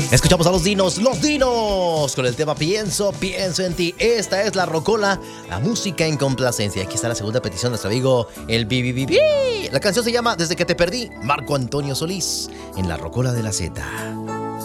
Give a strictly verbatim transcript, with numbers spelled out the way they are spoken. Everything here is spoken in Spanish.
Escuchamos a los Dinos, los Dinos, con el tema Pienso, pienso en ti. Esta es la Rocola, la música en complacencia. Aquí está la segunda petición de nuestro amigo, el Bibi Bibi. La canción se llama Desde que te perdí, Marco Antonio Solís, en la Rocola de la Z.